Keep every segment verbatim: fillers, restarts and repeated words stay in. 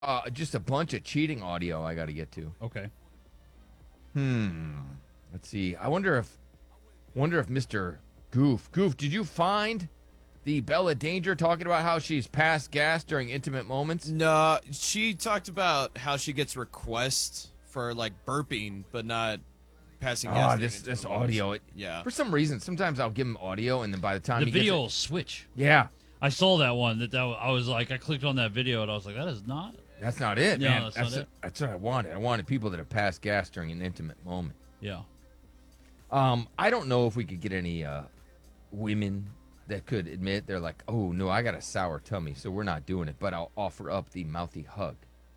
uh, just a bunch of cheating audio I got to get to. Okay. Hmm. Let's see. I wonder if, wonder if Mister Goof, Goof, did you find the Bella Danger talking about how she's passed gas during intimate moments? No, she talked about how she gets requests for like burping, but not passing gas. Oh, during this intimate this moments. audio. It, Yeah. For some reason, sometimes I'll give him audio, and then by the time The he video will gets switch. it, yeah, I saw that one. That, that I was like, I clicked on that video and I was like, that is not. that's not it, No, man. that's That's not it. it. That's what I wanted. I wanted people that have passed gas during an intimate moment. Yeah. Um, I don't know if we could get any uh, women that could admit they're like, oh no, I got a sour tummy, so we're not doing it. But I'll offer up the mouthy hug.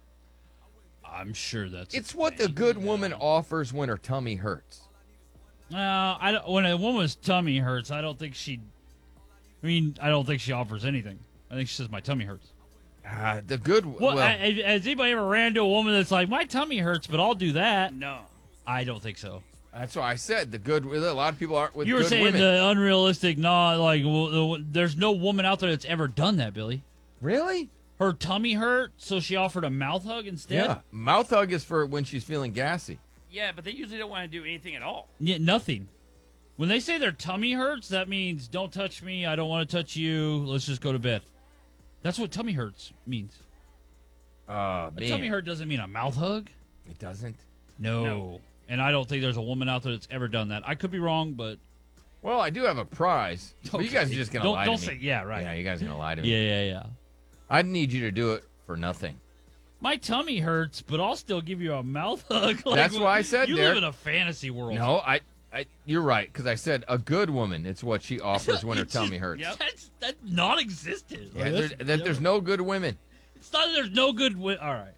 I'm sure that's. a It's what the thing, good yeah. woman offers when her tummy hurts. Uh, I don't, when a woman's tummy hurts, I don't think she. I mean, I don't think she offers anything. I think she says my tummy hurts. Uh, the good. Well, well, I, I- has anybody ever ran to a woman that's like, my tummy hurts, but I'll do that? No, I don't think so. that's why I said the good. A lot of people aren't with You were good saying women. the unrealistic, not like well, the, there's no woman out there that's ever done that, Billy. Really? Her tummy hurt, so she offered a mouth hug instead. Yeah. Mouth hug is for when she's feeling gassy. Yeah, but they usually don't want to do anything at all. Yeah, nothing. When they say their tummy hurts, that means don't touch me. I don't want to touch you. Let's just go to bed. That's what tummy hurts means. Uh, A man. tummy hurt doesn't mean a mouth hug. It doesn't. No. No. And I don't think there's a woman out there that's ever done that. I could be wrong, but Well, I do have a prize. But you guys are just gonna don't lie don't to say me. yeah, right. Yeah, you guys are gonna lie to me. Yeah, yeah, yeah. I'd need you to do it for nothing. My tummy hurts, but I'll still give you a mouth hug. Like, That's why I said, you Derek. live in a fantasy world. No, I, I, you're right because I said a good woman. It's what she offers when her It's just- tummy hurts. Yep. That's that non-existent. Yeah, Like, there, that's- that there's no good women. It's not that there's no good. Wi- All right.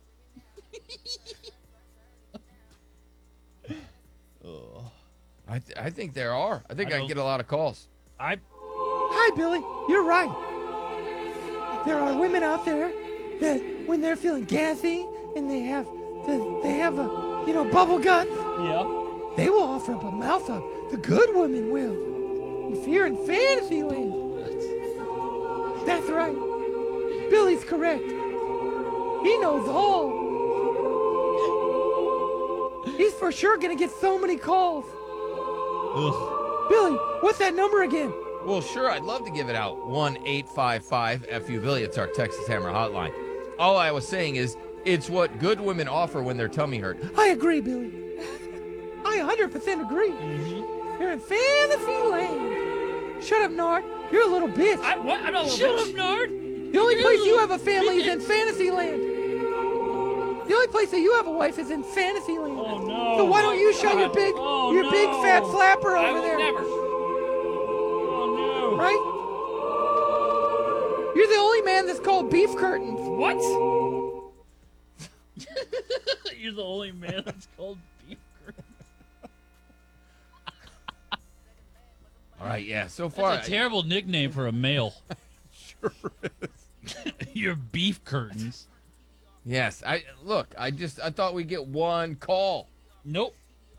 I, th- I think there are. I think I I, don't- get a lot of calls. I Hi, Billy. You're right. There are women out there that, when they're feeling gassy and they have, the, they have a, you know, bubble gut, yeah. they will offer up a mouth hug. The good women will. If you're in fantasy land, that's right. Billy's correct. He knows all. He's for sure gonna get so many calls. Ugh. Billy, what's that number again? Well, sure, I'd love to give it out. one eight five five F U Billy. It's our Texas Hammer hotline. All I was saying is it's what good women offer when their tummy hurt. I agree, Billy. I one hundred percent agree. You're in fantasy land. Shut up, Nard. You're a little bitch. I, what? I'm not a little Shut bitch. up, nerd. the only place you have a family is in fantasy land. The only place that you have a wife is in fantasy land. Oh no. So why don't you show your big, Oh, your big no. fat flapper I over will there, never. Oh right? You're the only man that's called beef curtains. What? no. You're the only man that's called beef curtain. All right, yeah. So far, That's a terrible nickname for a male. sure is. Your beef curtains. Yes, I look. I just I thought we'd get one call. Nope.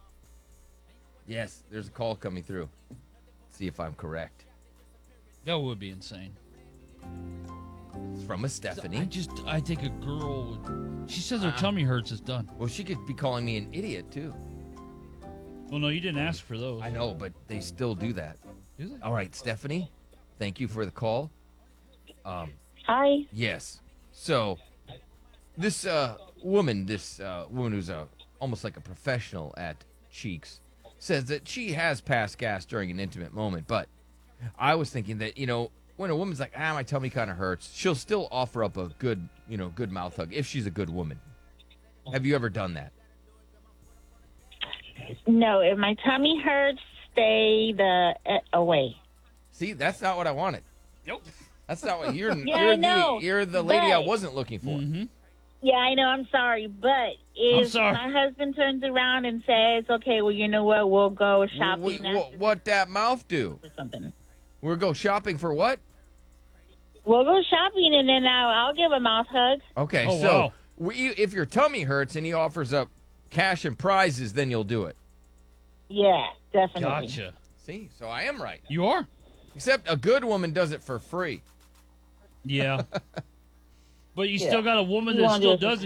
Yes, there's a call coming through. See if I'm correct. That would be insane. It's from a I Stephanie. just, I think a girl would. She says her tummy hurts is done. Well, she could be calling me an idiot too. Well, no, you didn't ask for those. I know, but they still do that. Do they? All right, Stephanie, thank you for the call. Um, Hi. yes. So, this uh, woman, this uh, woman who's a almost like a professional at Cheeks, says that she has passed gas during an intimate moment. But I was thinking that you know when a woman's like, ah, my tummy kind of hurts, she'll still offer up a good, you know, good mouth hug if she's a good woman. Have you ever done that? No, if my tummy hurts, stay the uh, away. See, that's not what I wanted. Nope. That's not what you're. Yeah, you're I know, the you're the lady I but- wasn't looking for. Mm-hmm. Yeah, I know. I'm sorry, but if sorry. my husband turns around and says, "Okay, well, you know what? We'll go Wh- shopping wh- after what that mouth do? or something. We'll go shopping for what? We'll go shopping, and then I'll, I'll give a mouth hug." Okay, Oh, so wow. we, if your tummy hurts and he offers up cash and prizes, then you'll do it. Yeah, definitely. Gotcha. See, so I am right. You are? Except a good woman does it for free. Yeah. But you Yeah. still got a woman You that wanna still do it does